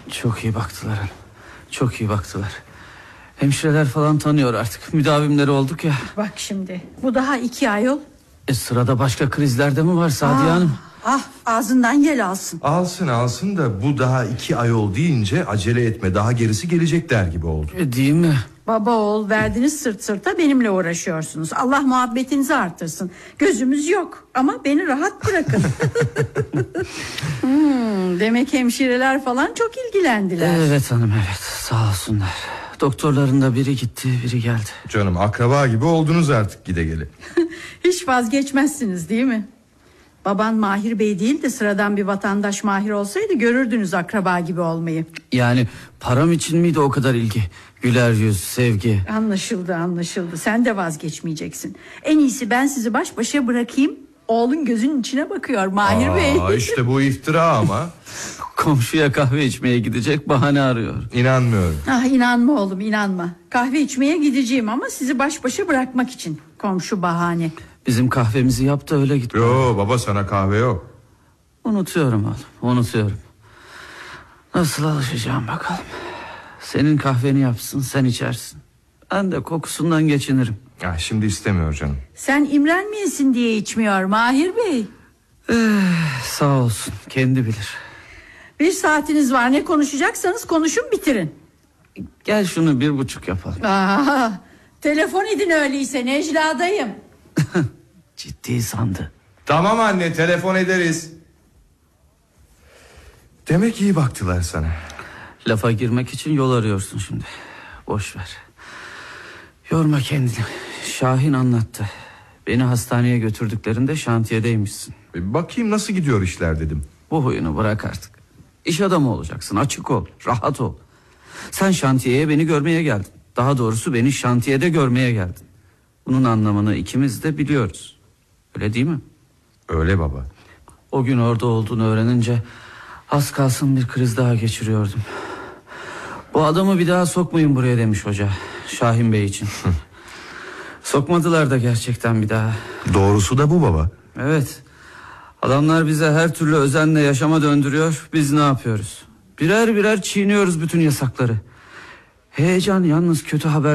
Çok iyi baktılar hanım. Çok iyi baktılar. Hemşireler falan tanıyor artık. Müdavimleri olduk ya. Bak şimdi bu daha 2 ayol. Sırada başka krizlerde mi var Sadiye Hanım? Ağzından yel alsın. Alsın da bu daha 2 ay oldu deyince acele etme, daha gerisi gelecek der gibi oldu. Değil mi? Baba oğul verdiniz sırt sırta benimle uğraşıyorsunuz. Allah muhabbetinizi artırsın. Gözümüz yok ama beni rahat bırakın. Demek hemşireler falan çok ilgilendiler. Evet hanım, evet, sağ olsunlar. Doktorların da biri gitti biri geldi. Canım, akraba gibi oldunuz artık gide gele. Hiç vazgeçmezsiniz değil mi? Baban Mahir Bey değil de sıradan bir vatandaş Mahir olsaydı görürdünüz akraba gibi olmayı. Yani param için miydi o kadar ilgi? Güler yüz, sevgi. Anlaşıldı. Sen de vazgeçmeyeceksin. En iyisi ben sizi baş başa bırakayım. Oğlun gözünün içine bakıyor Mahir Bey. İşte bu iftira ama. Komşuya kahve içmeye gidecek bahane arıyor. İnanmıyorum. İnanma oğlum, inanma. Kahve içmeye gideceğim ama sizi baş başa bırakmak için. Komşu bahane. Bizim kahvemizi yap da öyle git. Yo baba, sana kahve yok. Unutuyorum oğlum, unutuyorum. Nasıl alışacağım bakalım. Senin kahveni yapsın, sen içersin. Ben de kokusundan geçinirim. Şimdi istemiyor canım. Sen imrenmeyesin diye içmiyor Mahir Bey. Sağ olsun, kendi bilir. 1 saatiniz var, ne konuşacaksanız konuşun bitirin. Gel şunu 1,5 yapalım. Telefon edin öyleyse, Necla'dayım. Ciddi sandı. Tamam anne, telefon ederiz. Demek iyi baktılar sana. Lafa girmek için yol arıyorsun şimdi. Boş ver. Yorma kendini. Şahin anlattı. Beni hastaneye götürdüklerinde şantiyedeymişsin. Bakayım nasıl gidiyor işler dedim. Bu huyunu bırak artık. İş adamı olacaksın, açık ol, rahat ol. Sen şantiyeye beni görmeye geldin. Daha doğrusu beni şantiyede görmeye geldin. Bunun anlamını ikimiz de biliyoruz. Öyle değil mi? Öyle baba. O gün orada olduğunu öğrenince az kalsın bir kriz daha geçiriyordum. Bu adamı bir daha sokmayın buraya demiş hoca, Şahin Bey için. Sokmadılar da gerçekten bir daha. Doğrusu da bu baba. Evet. Adamlar bize her türlü özenle yaşama döndürüyor. Biz ne yapıyoruz? Birer birer çiğniyoruz bütün yasakları. Heyecan yalnız kötü haber